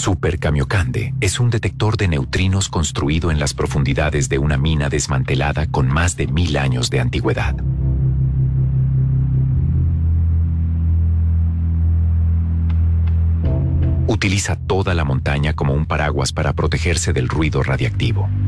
Super Kamiokande es un detector de neutrinos construido en las profundidades de una mina desmantelada con más de 1000 años de antigüedad. Utiliza toda la montaña como un paraguas para protegerse del ruido radiactivo.